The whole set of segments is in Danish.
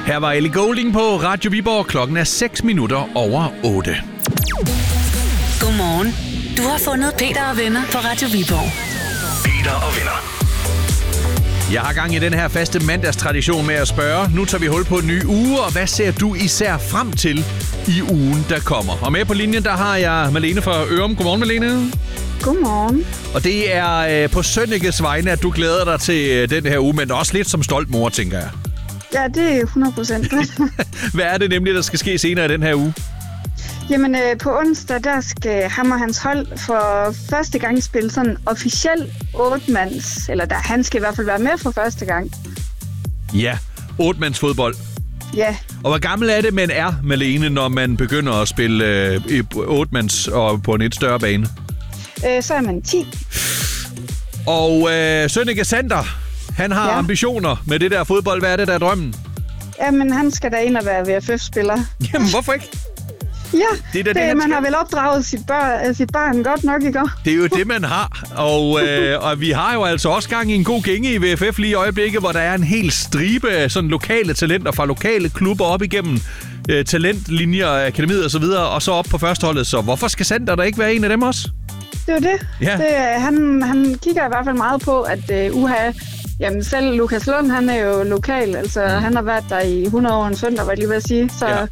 Her var Ellie Goulding på Radio Viborg. Klokken er 6 minutter over 8. Godmorgen. Du har fundet Peter og venner på Radio Viborg. Peter og venner. Jeg har gang i den her faste mandagstradition med at spørge. Nu tager vi hul på en ny uge, og hvad ser du især frem til i ugen, der kommer? Og med på linjen, der har jeg Malene fra Ørum. Godmorgen, Malene. Godmorgen. Og det er på Sønnekes vegne, at du glæder dig til den her uge, men også lidt som stolt mor, tænker jeg. Ja, det er 100%. Hvad er det nemlig, der skal ske senere i den her uge? Jamen, på onsdag, der skal ham og hans hold for første gang spille sådan officiel 8-mands, eller han skal i hvert fald være med for første gang. Ja, 8-mands fodbold. Ja. Og hvor gammel er det, man er, Malene, når man begynder at spille 8-mands og på en lidt større bane? Så er man 10. Og Sønneke Sander, han har ambitioner med det der fodbold. Hvad er det, der er drømmen? Jamen, han skal da ind og være VFF-spiller. Jamen, hvorfor ikke? Ja, man har vel opdraget sit barn godt nok, ikke? Det er jo det, man har. Og vi har jo altså også gang i en god gænge i VFF lige i øjeblikket, hvor der er en hel stribe sådan lokale talenter fra lokale klubber op igennem talentlinjer, akademiet og så videre, og så op på førsteholdet. Så hvorfor skal Sander der ikke være en af dem også? Det er det. Ja. Han kigger i hvert fald meget på, at jamen selv Lukas Lund, han er jo lokal. Altså, han har været der i 100 år en søndag, var jeg lige ved at sige.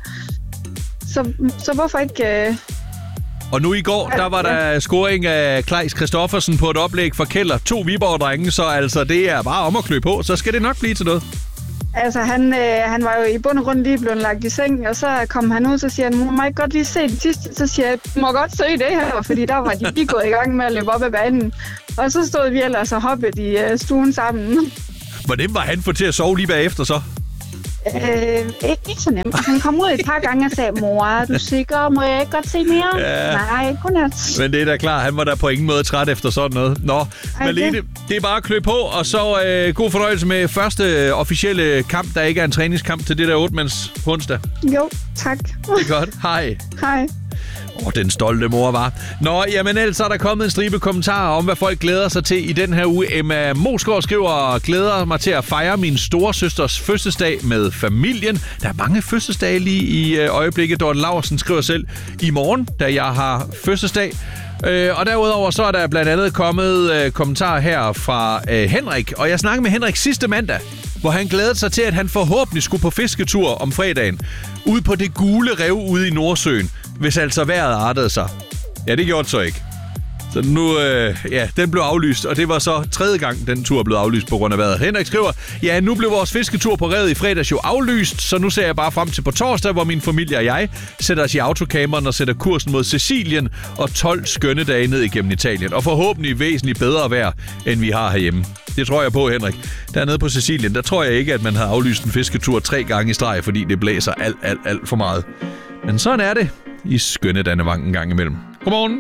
Så hvorfor ikke... Og nu i går, der var der scoring af Klejs Christoffersen på et oplæg for Keller. 2 Viborg-drenge, så altså det er bare om at klø på. Så skal det nok blive til noget. Altså, han var jo i bund og grund lige blevet lagt i seng, og så kom han ud, så siger han, må ikke godt lige se det sidste? Så siger jeg, må godt se det her, fordi der var de lige gået i gang med at løbe op ad banen. Og så stod vi ellers og hoppet i stuen sammen. Hvordan var han for til at sove lige bagefter så? Ikke så nemt. Han kom ud et par gange og sagde, mor, er du sikker? Må jeg ikke godt se mere? Ja. Nej, godnat. Men det er da klart, han var da på ingen måde træt efter sådan noget. Nå, Malene, det er bare at klø på, og så god fornøjelse med første officielle kamp, der ikke er en træningskamp til det der 8-mands på onsdag. Jo, tak. Det er godt. Hej. Hej. Den stolte mor var. Nå, jamen ellers er der kommet en stribe kommentarer om, hvad folk glæder sig til i den her uge. Emma Mosgaard skriver, glæder mig til at fejre min storesøsters fødselsdag med familien. Der er mange fødselsdage lige i øjeblikket. Dorte Laursen skriver selv, i morgen, da jeg har fødselsdag. Og derudover så er der blandt andet kommet kommentarer her fra Henrik. Og jeg snakkede med Henrik sidste mandag, hvor han glædede sig til, at han forhåbentlig skulle på fisketur om fredagen. Ud på det gule rev ude i Nordsøen, hvis altså vejret artede sig. Ja, det gjorde det så ikke. Så nu, den blev aflyst, og det var så 3. gang, den tur blev aflyst på grund af vejret. Henrik skriver, ja, nu blev vores fisketur på revet i fredags jo aflyst, så nu ser jeg bare frem til på torsdag, hvor min familie og jeg sætter os i autocamperen og sætter kursen mod Sicilien og 12 skønne dage ned igennem Italien. Og forhåbentlig væsentligt bedre vejr, end vi har herhjemme. Det tror jeg på, Henrik. Dernede på Sicilien, der tror jeg ikke, at man har aflyst en fisketur 3 gange i streg, fordi det blæser alt for meget. Men sådan er det i skønne Dannevang en gang imellem. Godmorgen.